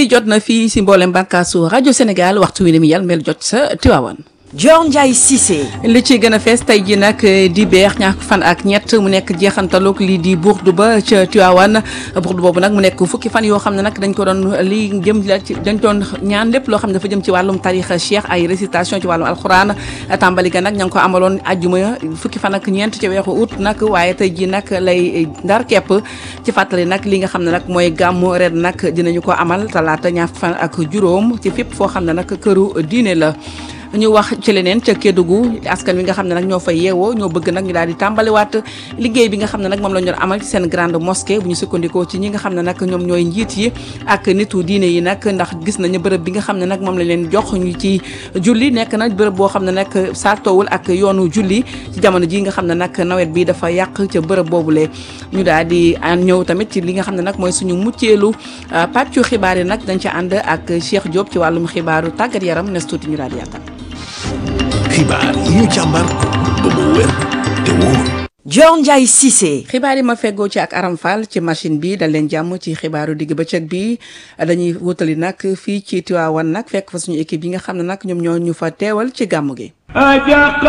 jot na fii si mboolem bànkaasu rajo Sénégal waxtu wi ni mu yàlla mel jot sa Tivaouane. Dior Ndiaye Cissé. li ci gën a fees tey ji nag di beex ñaar fan ak ñett mu nekk jeexantalug lii di burdu ba ca Tivaouane burdu boobu nag mu nekk fukki fan yoo xam ne nag dañ ko doon li jëm la ci dañ doon ñaan lépp loo xam ne dafa jëm ci wàllum tarixa cheikh ay récitation ci wàllum alxuraan tàmbali ga nag ña ngi ko amaloon ajjuma fukki fan ak ñeent ci weeru août nag waaye tey ji nag lay ndar kepp ci fàttali nag li nga xam ne nag mooy gàmmu ren nag dinañu ko amal talaata ñaar fan ak juróom ci fépp foo xam ne nag këru diine la. ñu wax ci leneen ca Kédougou askan wi nga xam ne nag ñoo fay yeewoo ñoo bëgg nag ñu daal di tàmbaliwaat liggéey bi nga xam ne nag moom la ñu amal ci seen grande mosquée bu ñu sukkandikoo ci ñi nga xam ne nag ñoom ñooy njiit yi ak nitu diine yi nag ndax gis nañu bërëb bi nga xam ne nag moom la leen jox ñu ci julli nekk na bërëb boo xam ne nag saartoowul ak yoonu julli ci jamono ji nga xam ne nag nawet bi dafa yàq ca bërëb boobule ñu daal di ñëw tamit ci li nga xam ne nag mooy suñu mucceelu pàccu xibaar yi nag dañ ca ànd ak Cheikh Diop ci wàllum xibaaru tàggat yaram nes tuuti ñu daal di yàttal. xibaar yi ñu càmbar ba mu wér te wóor. Dior Ndiaye Cissé. xibaar yi ma feggoo ci ak Aram Fall ci machine bi dal leen jàmm ci xibaaru digg bëccëg bi dañuy wutali nag fii ci Tivaouane nag fekk fa suñu équipe yi nga xam ne nag ñoom ñoo ñu fa teewal ci gàmmu gi.